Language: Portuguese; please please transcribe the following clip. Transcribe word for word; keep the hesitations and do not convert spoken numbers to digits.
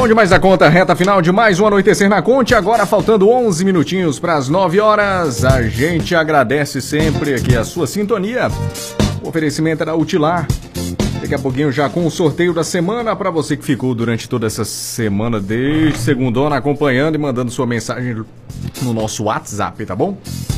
Bom demais da conta, reta final de mais um Anoitecer na Conte, agora faltando onze minutinhos para as nove horas. A gente agradece sempre aqui a sua sintonia. O oferecimento é da Utilar. Daqui a pouquinho já com o sorteio da semana para você que ficou durante toda essa semana desde segundona acompanhando e mandando sua mensagem no nosso WhatsApp, tá bom?